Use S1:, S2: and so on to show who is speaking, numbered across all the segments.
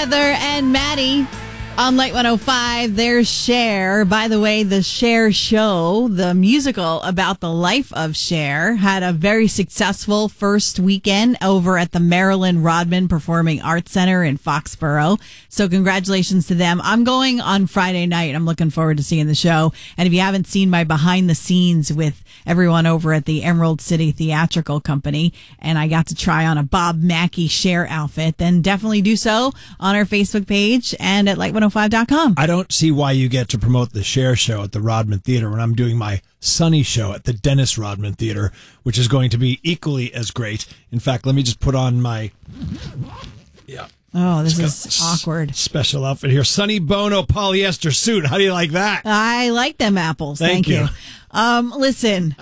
S1: Heather and Maddie on Light 105. There's Cher. By the way, the Cher show, the musical about the life of Cher, had a very successful first weekend over at the Marilyn Rodman Performing Arts Center in Foxborough. So congratulations to them. I'm going on Friday night. I'm looking forward to seeing the show. And if you haven't seen my behind the scenes with everyone over at the Emerald City Theatrical Company, and I got to try on a Bob Mackie Cher outfit, then definitely do so on our Facebook page and at light105.com.
S2: I don't see why you get to promote the Cher show at the Rodman Theater when I'm doing my Sunny show at the Dennis Rodman Theater, which is going to be equally as great. In fact, let me just put on my...
S1: Oh, this is awkward.
S2: Special outfit here. Sonny Bono polyester suit. How do you like that?
S1: I like them apples. Thank you. Listen,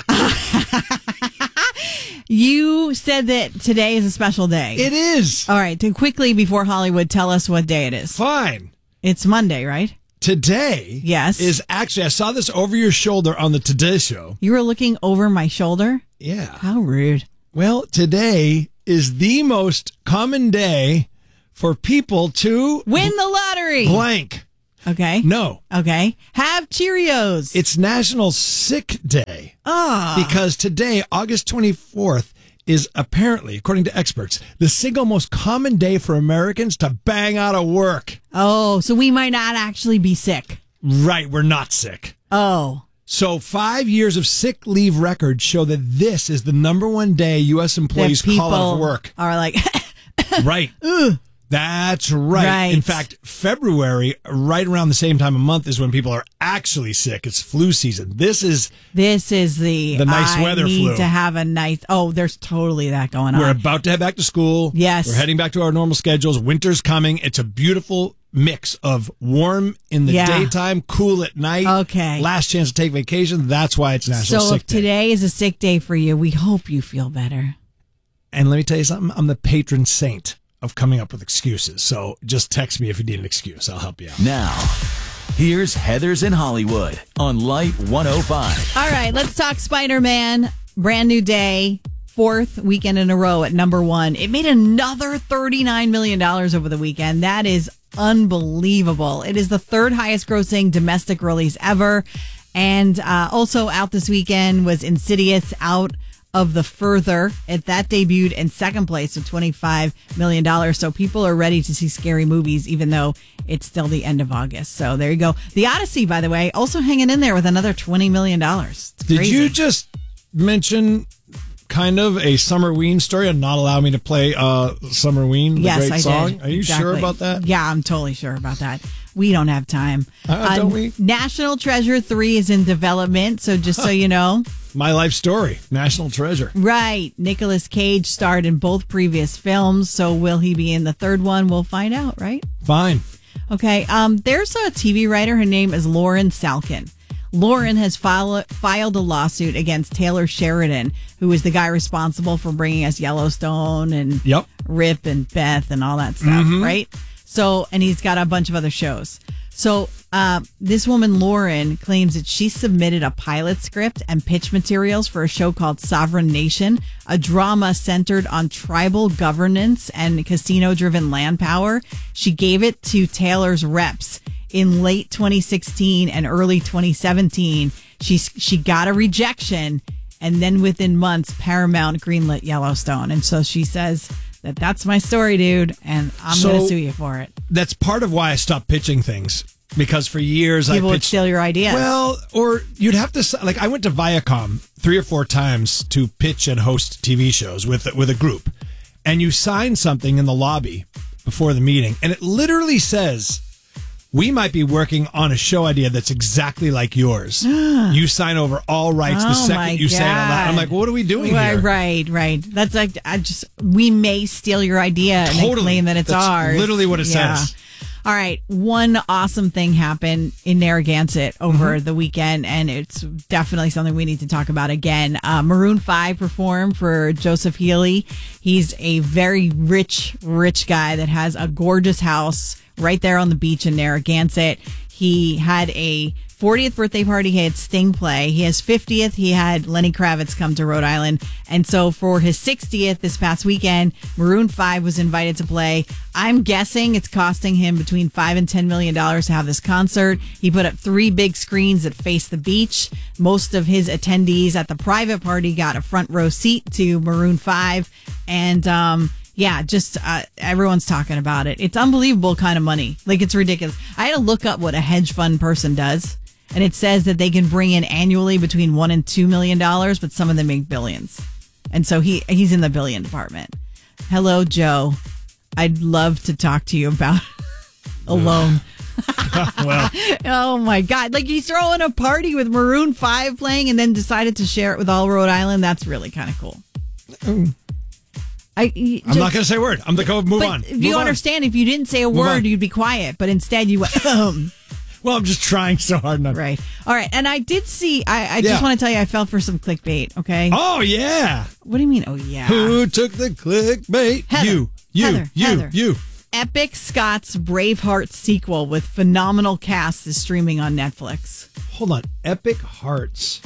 S1: you said that today is a special day.
S2: It is.
S1: All right. To quickly, before Hollywood, tell us what day it is.
S2: Fine.
S1: It's Monday, right?
S2: Today is actually, I saw this over your shoulder on the Today Show.
S1: You were looking over my shoulder?
S2: Yeah.
S1: How rude.
S2: Well, today is the most common day for people to
S1: win the lottery.
S2: Blank.
S1: Okay.
S2: No.
S1: Okay. Have Cheerios.
S2: It's National Sick Day.
S1: Ah.
S2: Because today, August 24th, is apparently, according to experts, the single most common day for Americans to bang out of work.
S1: Oh, so we might not actually be sick.
S2: Right. We're not sick.
S1: Oh.
S2: So 5 years of sick leave records show that this is the number one day U.S. employees call out of work.
S1: Are like,
S2: right.
S1: Ugh.
S2: That's right. In fact, February, right around the same time of month, is when people are actually sick. It's flu season. This is the nice weather flu.
S1: I need to have a nice. Oh, there's totally that going on.
S2: We're about to head back to school.
S1: Yes.
S2: We're heading back to our normal schedules. Winter's coming. It's a beautiful mix of warm in the daytime, cool at night.
S1: Okay.
S2: Last chance to take vacation. That's why it's National Sick Day.
S1: So if today is a sick day for you, we hope you feel better.
S2: And let me tell you something. I'm the patron saint of coming up with excuses. So just text me if you need an excuse. I'll help you out.
S3: Now, here's Heather's in Hollywood on Light 105.
S1: All right, let's talk Spider-Man. Brand new day. Fourth weekend in a row at number one. It made another $39 million over the weekend. That is unbelievable. It is the third highest grossing domestic release ever. And also out this weekend was Insidious Out of the Further. That debuted in second place with $25 million. So people are ready to see scary movies, even though it's still the end of August. So there you go. The Odyssey, by the way, also hanging in there with another $20 million.
S2: Did you just mention kind of a Summerween story and not allow me to play Summerween, the great song?
S1: Did.
S2: Are you sure about that?
S1: Yeah, I'm totally sure about that. We don't have time.
S2: Don't we?
S1: National Treasure 3 is in development, so just so you know.
S2: My life story, National Treasure.
S1: Right. Nicolas Cage starred in both previous films, so will he be in the third one? We'll find out, right?
S2: Fine.
S1: Okay. There's a TV writer. Her name is Lauren Salkin. Lauren has filed a lawsuit against Taylor Sheridan, who is the guy responsible for bringing us Yellowstone and Rip and Beth and all that stuff, right? So, and he's got a bunch of other shows. So, this woman, Lauren, claims that she submitted a pilot script and pitch materials for a show called Sovereign Nation, a drama centered on tribal governance and casino-driven land power. She gave it to Taylor's reps in late 2016 and early 2017. She got a rejection, and then within months, Paramount greenlit Yellowstone. And so she says that's my story, dude, and I'm going to sue you for it.
S2: That's part of why I stopped pitching things, because for years
S1: people would steal your ideas.
S2: Well, or you'd have to, like, I went to Viacom 3 or 4 times to pitch and host TV shows with a group, and you sign something in the lobby before the meeting, and it literally says, we might be working on a show idea that's exactly like yours. You sign over all rights the second you say it out loud. I'm like, what are we doing here?
S1: Right. That's like, we may steal your idea and then claim that it's ours.
S2: Literally what it says.
S1: All right. One awesome thing happened in Narragansett over the weekend, and it's definitely something we need to talk about again. Maroon 5 performed for Joseph Healy. He's a very rich guy that has a gorgeous house right there on the beach in Narragansett. He had a 40th birthday party. He had Sting play. His 50th, he had Lenny Kravitz come to Rhode Island. And so for his 60th this past weekend, Maroon 5 was invited to play. I'm guessing it's costing him between $5 and $10 million to have this concert. He put up 3 big screens that face the beach. Most of his attendees at the private party got a front row seat to Maroon 5. And, everyone's talking about it. It's unbelievable kind of money. Like, it's ridiculous. I had to look up what a hedge fund person does. And it says that they can bring in annually between $1 and $2 million, but some of them make billions. And so he's in the billion department. Hello, Joe. I'd love to talk to you about Alone.
S2: Well,
S1: oh my God. Like, he's throwing a party with Maroon 5 playing and then decided to share it with all Rhode Island. That's really kind of cool. I'm
S2: not going to say a word. I'm going to move on.
S1: You understand, if you didn't say a word, you'd be quiet. But instead you went,
S2: Well, I'm just trying so hard not to.
S1: Right. All right. And I did see, I just want to tell you, I fell for some clickbait, okay?
S2: Oh, yeah.
S1: What do you mean, oh, yeah?
S2: Who took the clickbait?
S1: Heather,
S2: You.
S1: Epic Scott's Braveheart sequel with phenomenal cast is streaming on Netflix.
S2: Hold on. Epic Scott's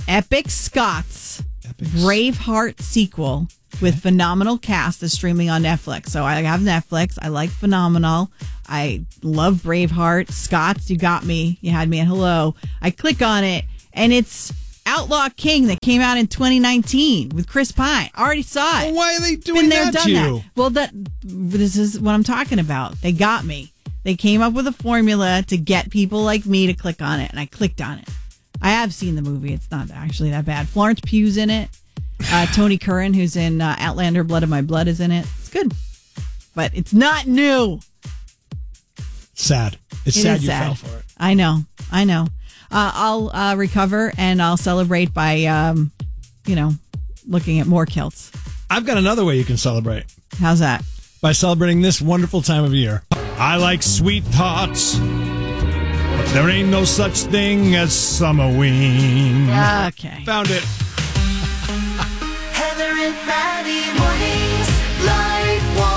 S1: Braveheart sequel with phenomenal cast is streaming on Netflix. So I have Netflix. I like Phenomenal. I love Braveheart. Scott's, you got me. You had me at hello. I click on it, and it's Outlaw King that came out in 2019 with Chris Pine. Already saw it.
S2: Well, why are they doing that to you?
S1: Well, this is what I'm talking about. They got me. They came up with a formula to get people like me to click on it, and I clicked on it. I have seen the movie. It's not actually that bad. Florence Pugh's in it. Tony Curran, who's in Outlander, Blood of My Blood, is in it. It's good. But it's not new.
S2: Sad. It's sad you fell for it.
S1: I know. I'll recover, and I'll celebrate by, looking at more kilts.
S2: I've got another way you can celebrate.
S1: How's that?
S2: By celebrating this wonderful time of year. I like sweet thoughts, but there ain't no such thing as Summerween.
S1: Okay.
S2: Found it.
S4: Heather and Maddie mornings, Light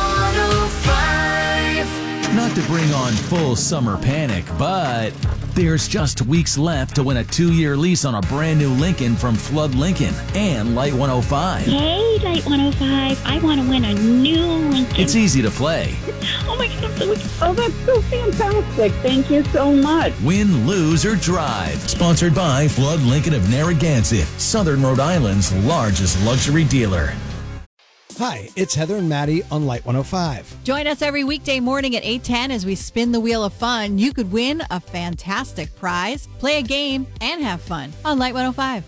S4: 105.
S3: Not to bring on full summer panic, but there's just weeks left to win a 2-year lease on a brand new Lincoln from Flood Lincoln and Light 105.
S5: Hey, Light 105. I want to win a new Lincoln.
S3: It's easy to play.
S5: Oh my God, I'm so excited. Oh, that's so fantastic. Thank you so much.
S3: Win, lose, or drive. Sponsored by Flood Lincoln of Narragansett, Southern Rhode Island's largest luxury dealer.
S2: Hi, it's Heather and Maddie on Light 105.
S1: Join us every weekday morning at 8:10 as we spin the wheel of fun. You could win a fantastic prize, play a game, and have fun on Light 105.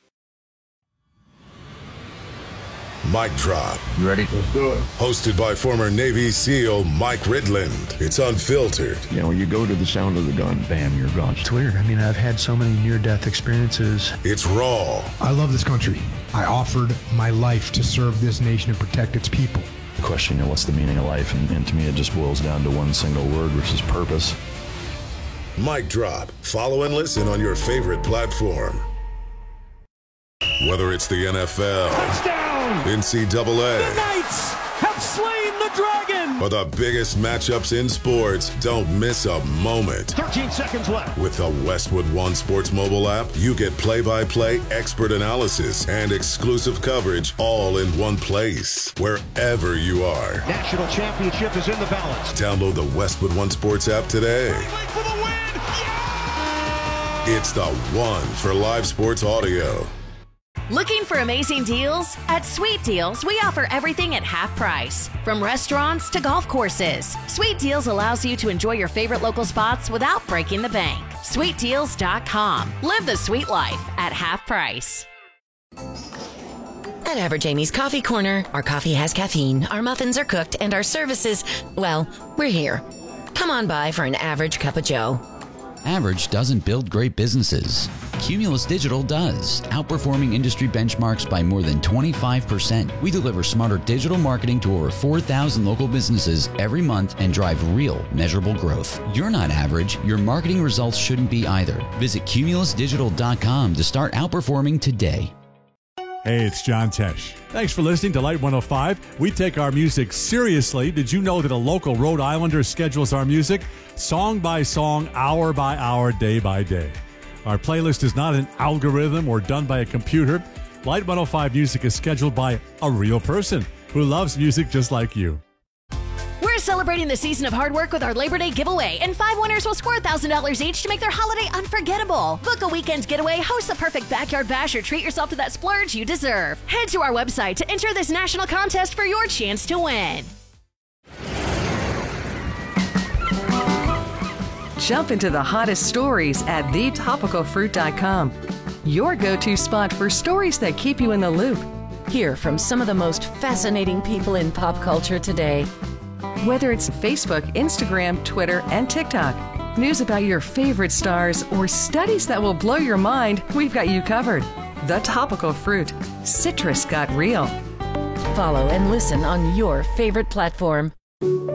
S6: Mic Drop.
S7: You ready? Let's do it.
S6: Hosted by former Navy SEAL Mike Ridland. It's unfiltered.
S7: You know, you go to the sound of the gun, bam, you're gone.
S8: It's weird. I mean, I've had so many near-death experiences.
S6: It's raw.
S9: I love this country. I offered my life to serve this nation and protect its people.
S7: The question, what's the meaning of life? And to me, it just boils down to one single word, which is purpose.
S6: Mic Drop. Follow and listen on your favorite platform. Whether it's the NFL,
S10: touchdown!
S6: NCAA,
S10: the Knights have slain the dragon!
S6: Or the biggest matchups in sports, don't miss a moment.
S10: 13 seconds left.
S6: With the Westwood One Sports mobile app, you get play-by-play expert analysis and exclusive coverage all in one place, wherever you are.
S10: National championship is in the balance.
S6: Download the Westwood One Sports app today.
S10: For the win! Yeah!
S6: It's the one for live sports audio.
S11: Looking for amazing deals? At Sweet Deals, we offer everything at half price. From restaurants to golf courses, Sweet Deals allows you to enjoy your favorite local spots without breaking the bank. SweetDeals.com. Live the sweet life at half price.
S12: At Average Amy's Coffee Corner, our coffee has caffeine, our muffins are cooked, and our services, well, we're here. Come on by for an average cup of joe.
S13: Average doesn't build great businesses. Cumulus Digital does, outperforming industry benchmarks by more than 25%. We deliver smarter digital marketing to over 4,000 local businesses every month and drive real, measurable growth. You're not average. Your marketing results shouldn't be either. Visit cumulusdigital.com to start outperforming today.
S14: Hey, it's John Tesh. Thanks for listening to Light 105. We take our music seriously. Did you know that a local Rhode Islander schedules our music song by song, hour by hour, day by day? Our playlist is not an algorithm or done by a computer. Light 105 music is scheduled by a real person who loves music just like you.
S11: We're celebrating the season of hard work with our Labor Day giveaway, and 5 winners will score $1,000 each to make their holiday unforgettable. Book a weekend getaway, host the perfect backyard bash, or treat yourself to that splurge you deserve. Head to our website to enter this national contest for your chance to win.
S15: Jump into the hottest stories at thetopicalfruit.com. Your go-to spot for stories that keep you in the loop.
S12: Hear from some of the most fascinating people in pop culture today.
S15: Whether it's Facebook, Instagram, Twitter, and TikTok, news about your favorite stars, or studies that will blow your mind, we've got you covered. The Topical Fruit. Citrus got real.
S12: Follow and listen on your favorite platform.